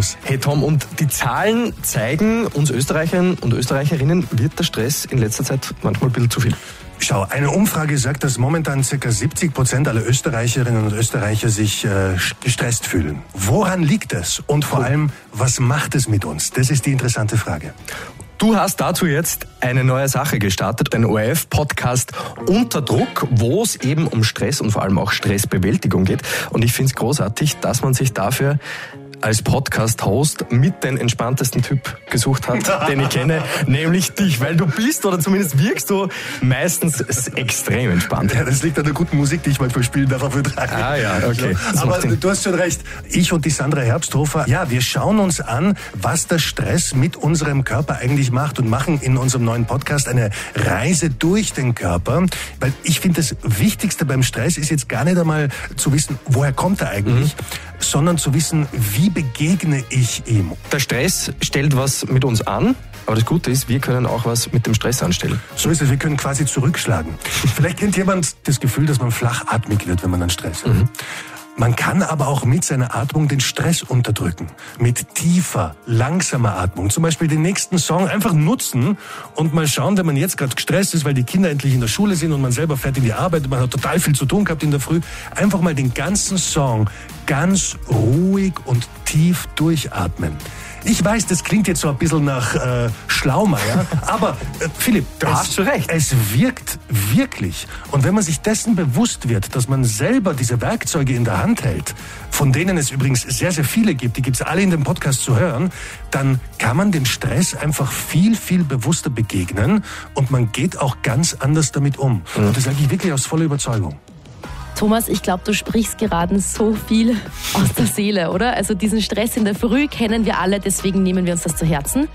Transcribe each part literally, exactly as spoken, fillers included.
Servus. Hey Tom, und die Zahlen zeigen uns Österreichern und Österreicherinnen, wird der Stress in letzter Zeit manchmal ein bisschen zu viel? Schau, eine Umfrage sagt, dass momentan ca. siebzig Prozent aller Österreicherinnen und Österreicher sich äh, gestresst fühlen. Woran liegt es? Und vor allem, was macht es mit uns? Das ist die interessante Frage. Du hast dazu jetzt eine neue Sache gestartet, einen O R F-Podcast Unter Druck, wo es eben um Stress und vor allem auch Stressbewältigung geht. Und ich finde es großartig, dass man sich dafür als Podcast-Host mit den entspanntesten Typ gesucht hat, den ich kenne, nämlich dich, weil du bist, oder zumindest wirkst du, meistens extrem entspannt. Ja, das liegt an der guten Musik, die ich manchmal spielen darf auf Ö drei. Ah ja, okay. So, aber du hast schon recht, ich und die Sandra Herbsthofer, ja, wir schauen uns an, was der Stress mit unserem Körper eigentlich macht und machen in unserem neuen Podcast eine Reise durch den Körper, weil ich finde, das Wichtigste beim Stress ist jetzt gar nicht einmal zu wissen, woher kommt er eigentlich, mhm. sondern zu wissen, wie begegne ich ihm. Der Stress stellt was mit uns an, aber das Gute ist, wir können auch was mit dem Stress anstellen. So ist es, wir können quasi zurückschlagen. Vielleicht kennt jemand das Gefühl, dass man flachatmig wird, wenn man an Stress hat. Mhm. Man kann aber auch mit seiner Atmung den Stress unterdrücken. Mit tiefer, langsamer Atmung. Zum Beispiel den nächsten Song einfach nutzen und mal schauen, wenn man jetzt gerade gestresst ist, weil die Kinder endlich in der Schule sind und man selber fährt in die Arbeit und man hat total viel zu tun gehabt in der Früh. Einfach mal den ganzen Song ganz ruhig und tief durchatmen. Ich weiß, das klingt jetzt so ein bisschen nach äh, Schlaumeier, aber äh, Philipp, du es, hast schon recht. Es wirkt wirklich. Und wenn man sich dessen bewusst wird, dass man selber diese Werkzeuge in der Hand hält, von denen es übrigens sehr, sehr viele gibt, die gibt's alle in dem Podcast zu hören, dann kann man dem Stress einfach viel, viel bewusster begegnen und man geht auch ganz anders damit um. Mhm. Und das sage ich wirklich aus voller Überzeugung. Thomas, ich glaube, du sprichst gerade so viel aus der Seele, oder? Also diesen Stress in der Früh kennen wir alle, deswegen nehmen wir uns das zu Herzen.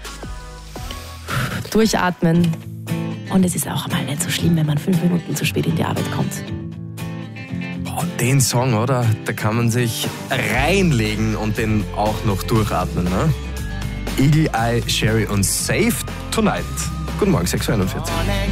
Durchatmen. Und es ist auch mal nicht so schlimm, wenn man fünf Minuten zu spät in die Arbeit kommt. Boah, den Song, oder? Da kann man sich reinlegen und den auch noch durchatmen, ne? Eagle Eye, Sherry und Save Tonight. Guten Morgen, sechs Uhr einundvierzig.